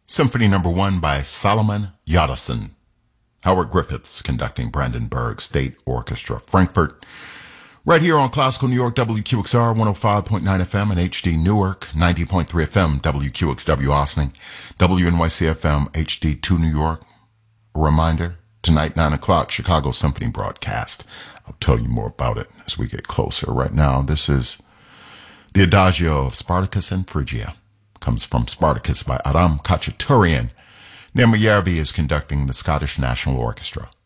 Symphony No. 1 by Solomon Yadasan. Howard Griffiths conducting Brandenburg State Orchestra, Frankfurt. Right here on Classical New York, WQXR 105.9 FM and HD Newark, 90.3 FM, WQXW Austin, WNYC FM, HD2 New York. A reminder, tonight, 9 o'clock, Chicago Symphony broadcast. I'll tell you more about it as we get closer. Right now, this is the Adagio of Spartacus and Phrygia. Comes from Spartacus by Aram Khachaturian. Nirma Järvi is conducting the Scottish National Orchestra.